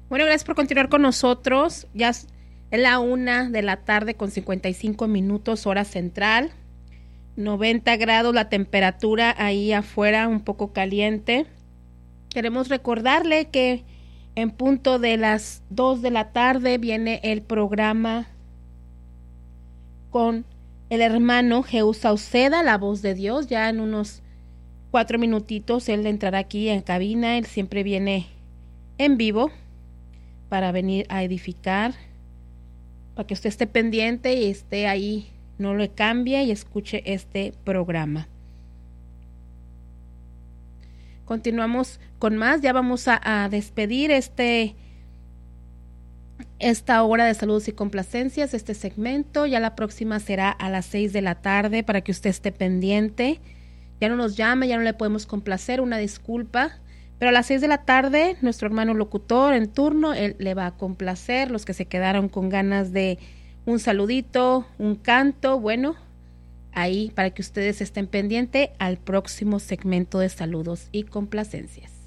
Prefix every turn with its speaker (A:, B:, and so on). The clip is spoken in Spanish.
A: Bueno, gracias por continuar con nosotros. Es la 1:00 p.m. con 55 minutos, hora central. 90 grados la temperatura ahí afuera, un poco caliente. Queremos recordarle que en punto de las 2 p.m. viene el programa con el hermano Jehú Sauceda, la voz de Dios. Ya en unos 4 minutitos él entrará aquí en cabina. Él siempre viene en vivo para venir a edificar, para que usted esté pendiente y esté ahí, no le cambie y escuche este programa. Continuamos con más, ya vamos a despedir esta hora de saludos y complacencias, este segmento. Ya la próxima será a las 6 p.m. para que usted esté pendiente. Ya no nos llame, ya no le podemos complacer, una disculpa. Pero a las 6 p.m, nuestro hermano locutor en turno, él le va a complacer. Los que se quedaron con ganas de un saludito, un canto, bueno, ahí para que ustedes estén pendientes al próximo segmento de saludos y complacencias.